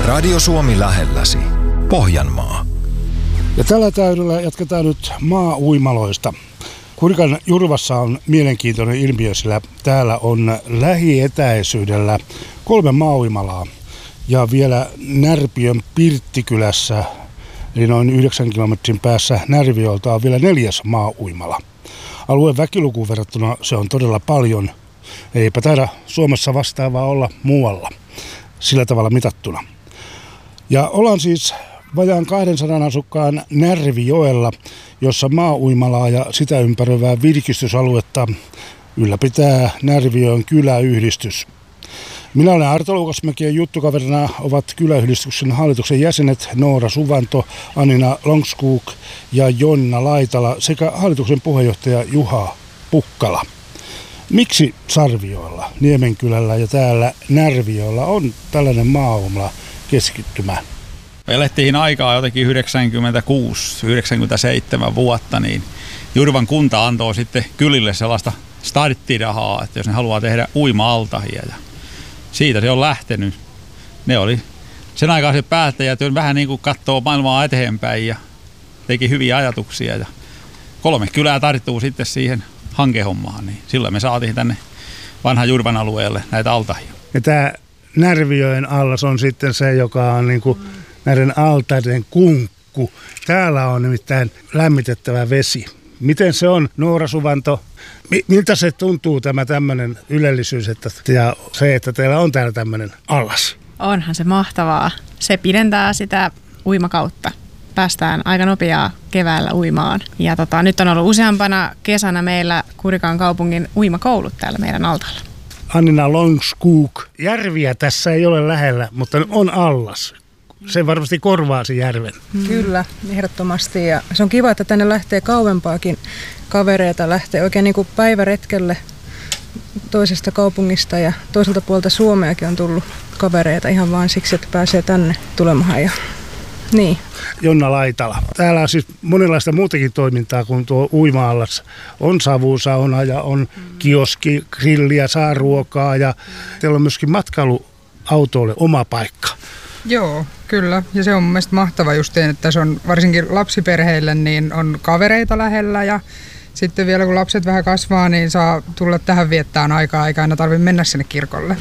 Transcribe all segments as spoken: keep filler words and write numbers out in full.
Radio Suomi lähelläsi. Pohjanmaa. Ja tällä täydellä jatketaan nyt maa-uimaloista. Kurikan Jurvassa on mielenkiintoinen ilmiö, sillä täällä on lähietäisyydellä kolme maa-uimalaa. Ja vielä Närpiön Pirttikylässä, eli noin yhdeksän kilometrin päässä Närviolta, on vielä neljäs maa-uimala. Alueen väkilukuun verrattuna se on todella paljon. Eipä taida Suomessa vastaavaa olla muualla sillä tavalla mitattuna. Ja ollaan siis vajaan kahdensadan asukkaan Närvijoella, jossa maa-uimalaa ja sitä ympäröivää virkistysaluetta ylläpitää Närvijoen kyläyhdistys. Minä olen Arto Luukasmäki ja juttukaverina ovat kyläyhdistyksen hallituksen jäsenet Noora Suvanto, Annina Longskog ja Jonna Laitala sekä hallituksen puheenjohtaja Juha Pukkala. Miksi Sarvioilla, Niemenkylällä ja täällä Närvijoella on tällainen maa-uimala keskittymä? Me elettiin aikaa jotenkin yhdeksänkymmentäkuusi yhdeksänkymmentäseitsemän vuotta, niin Jurvan kunta antoi sitten kylille sellaista starttirahaa, että jos ne haluaa tehdä uima-altahia. Ja siitä se on lähtenyt. Ne oli sen aikaiset päättäjät, jotka vähän niin kuin katsoo maailmaa eteenpäin ja teki hyviä ajatuksia. Ja kolme kylää tarttuu sitten siihen hankehommaan, niin silloin me saatiin tänne vanhan Jurvan alueelle näitä altahia. Ja tämä Närvijoen allas on sitten se, joka on niin kuin näiden altaiden kunkku. Täällä on nimittäin lämmitettävä vesi. Miten se on, Noora Suvanto? Miltä se tuntuu tämä tämmöinen ylellisyys että, ja se, että teillä on täällä tämmöinen allas? Onhan se mahtavaa. Se pidentää sitä uimakautta. Päästään aika nopeaa keväällä uimaan. Ja tota, nyt on ollut useampana kesänä meillä Kurikan kaupungin uimakoulut täällä meidän altaalla. Annina Longskog. Järviä tässä ei ole lähellä, mutta on allas. Se varmasti korvaa sen järven. Kyllä, ehdottomasti. Ja se on kiva, että tänne lähtee kauempaakin kavereita. Lähtee oikein niin kuin päiväretkelle toisesta kaupungista ja toiselta puolta Suomeakin on tullut kavereita ihan vain siksi, että pääsee tänne tulemaan. Ja niin. Jonna Laitala. Täällä on siis monenlaista muutakin toimintaa kuin tuo uima-allas. On savusauna ja on kioski, grilliä, saa ruokaa ja teillä on myöskin matkailuautoille oma paikka. Joo, kyllä. Ja se on mun mielestä mahtava just, että se on varsinkin lapsiperheille, niin on kavereita lähellä ja sitten vielä kun lapset vähän kasvaa, niin saa tulla tähän viettämään aikaa, eikä aina tarvitse mennä sinne kirkolle.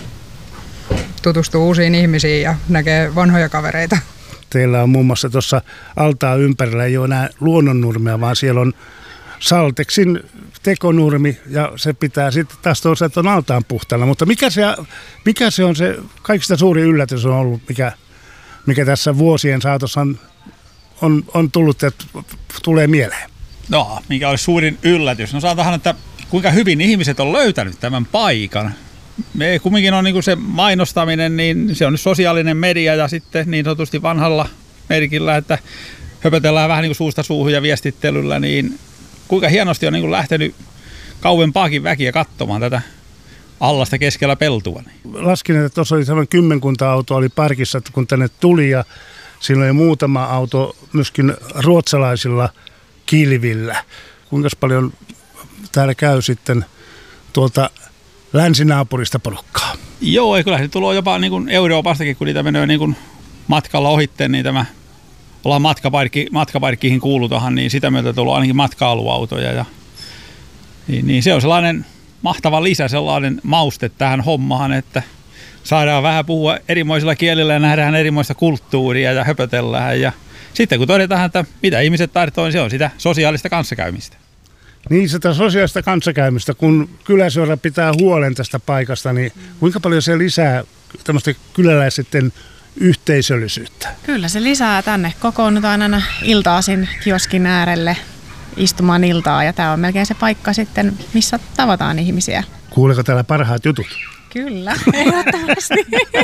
Tutustuu uusiin ihmisiin ja näkee vanhoja kavereita. Teillä on muun muassa tuossa altaan ympärillä ei ole enää luonnonnurmia, vaan siellä on Salteksin tekonurmi ja se pitää sitten taas toisaalta, että on altaan puhtaana. Mutta mikä se, mikä se on se kaikista suuri yllätys on ollut, mikä, mikä tässä vuosien saatossa on, on, on tullut ja tulee mieleen? No, mikä olisi suurin yllätys? No saatahan, että kuinka hyvin ihmiset on löytänyt tämän paikan. Me kumminkin on niin kuin se mainostaminen, niin se on nyt sosiaalinen media ja sitten niin sanotusti vanhalla merkillä, että höpötellään vähän niin kuin suusta suuhun ja viestittelyllä, niin kuinka hienosti on niin kuin lähtenyt kauempaakin väkiä katsomaan tätä allasta keskellä peltua. Laskin, että tuossa oli sellainen kymmenkunta autoa oli parkissa, kun tänne tuli ja siinä oli muutama auto myöskin ruotsalaisilla kilvillä. Kuinka paljon täällä käy sitten tuolta länsinaapurista porukkaa? Joo, kyllä se tulee jopa niin kuin Euroopastakin, kun niitä menee niin kuin matkalla ohitteen, niin tämä ollaan matkaparkki, matkaparkkiin kuulutaan, niin sitä myötä tulee ainakin matka-aluautoja. Ja, niin, niin se on sellainen mahtava lisä, sellainen mauste tähän hommaan, että saadaan vähän puhua erimoisilla kielillä ja nähdään erimoista kulttuuria ja höpötellään. Ja sitten kun todetaan, että mitä ihmiset tarvitsee, niin se on sitä sosiaalista kanssakäymistä. Niin, sitä sosiaalista kanssakäymistä, kun kyläseura pitää huolen tästä paikasta, niin kuinka paljon se lisää tämmöistä kyläläisten yhteisöllisyyttä? Kyllä se lisää tänne. Kokoonnutaan aina iltaisin kioskin äärelle istumaan iltaa ja tämä on melkein se paikka sitten, missä tavataan ihmisiä. Kuuleeko täällä parhaat jutut? Kyllä, ehdottomasti.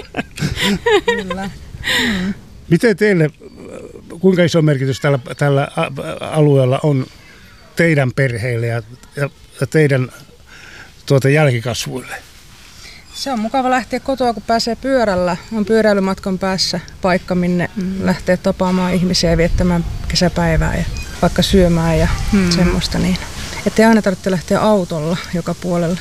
Kyllä. Mm. Miten teille, kuinka iso merkitys tällä, tällä alueella on teidän perheille ja, ja, ja teidän tuota jälkikasvuille? Se on mukava lähteä kotoa, kun pääsee pyörällä. On pyöräilymatkan päässä paikka, minne mm. lähtee tapaamaan ihmisiä ja viettämään kesäpäivää ja vaikka syömään ja mm. semmoista. Niin. Että ei aina tarvitse lähteä autolla joka puolella.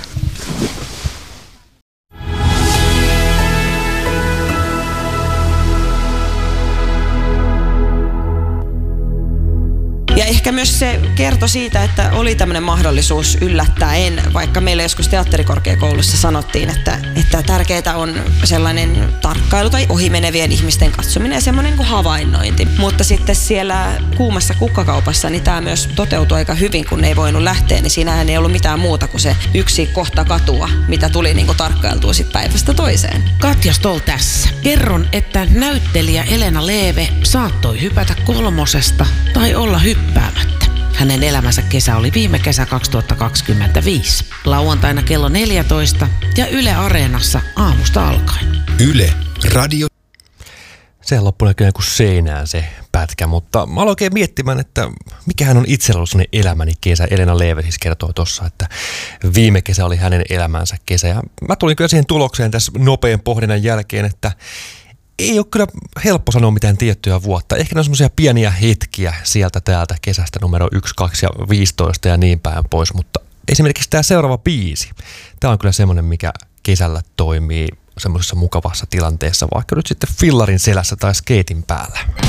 ehkä myös se kertoi siitä, että oli tämmöinen mahdollisuus yllättäen, vaikka meillä joskus teatterikorkeakoulussa sanottiin, että, että tärkeää on sellainen tarkkailu tai ohimenevien ihmisten katsominen ja semmoinen kuin havainnointi. Mutta sitten siellä kuumassa kukkakaupassa niin tämä myös toteutui aika hyvin, kun ne ei voinut lähteä, niin siinähän ei ollut mitään muuta kuin se yksi kohta katua, mitä tuli niin kuin tarkkailtua sit päivästä toiseen. Katja Stoll tässä. Kerron, että näyttelijä Elena Leeve saattoi hypätä kolmosesta tai olla hyppäämättä. Hänen elämänsä kesä oli viime kesä kaksituhattakaksikymmentäviisi. Lauantaina kello neljätoista ja Yle Areenassa aamusta alkaen. Yle Radio. Se loppui näköjään kuin seinään se pätkä, mutta mä aloin oikein miettimään, että mikähän on itsellä ollut sellainen elämäni kesä. Elena Leeve siis kertoo tuossa, että viime kesä oli hänen elämänsä kesä. Ja mä tulin kyllä siihen tulokseen tässä nopean pohdinnan jälkeen, että ei ole kyllä helppo sanoa mitään tiettyä vuotta. Ehkä ne on semmoisia pieniä hetkiä sieltä täältä kesästä numero yksi, kaksi ja viisitoista ja niin päin pois, mutta esimerkiksi tämä seuraava biisi, tämä on kyllä semmoinen, mikä kesällä toimii semmoisessa mukavassa tilanteessa, vaikka nyt sitten fillarin selässä tai skeitin päällä.